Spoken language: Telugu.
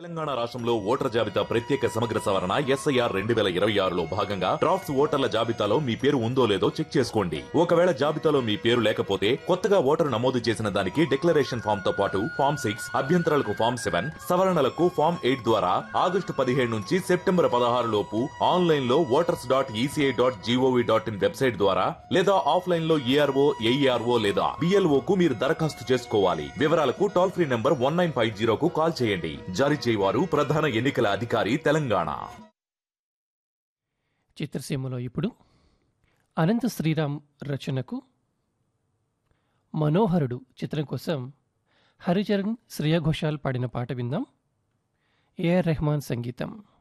తెలంగాణ రాష్ట్రంలో ఓటర్ల జాబితా ప్రత్యేక సమగ్ర సవరణ SIR 2026లో భాగంగా డ్రాఫ్ట్స్ ఓటర్ల జాబితాలో మీ పేరు ఉందో లేదో చెక్ చేసుకోండి. ఒకవేళ జాబితాలో మీ పేరు లేకపోతే కొత్తగా ఓటరు నమోదు చేసిన దానికి డిక్లరేషన్ ఫామ్ తో పాటు ఫామ్ 6, అభ్యంతరాలకు ఫామ్ 7, సవరణలకు ఫామ్ 8 ద్వారా ఆగస్టు 17 నుంచి సెప్టెంబర్ 16 లోపు ఆన్లైన్ లో voters.eci.gov.in వెబ్సైట్ ద్వారా లేదా ఆఫ్లైన్ లో ERO, AERO లేదా BLO కు మీరు దరఖాస్తు చేసుకోవాలి. వివరాలకు టోల్ ఫ్రీ నంబర్ 1950 కు కాల్ చేయండి. జారీ చేయవారు ప్రధాన ఎన్నికల అధికారి తెలంగాణ. చిత్రసీమలో ఇప్పుడు అనంత శ్రీరామ్ రచనకు మనోహరుడు చిత్రం కోసం హరిచరణ్, శ్రేయా ఘోషాల్ పాడిన పాట విందాం. AR రెహమాన్ సంగీతం.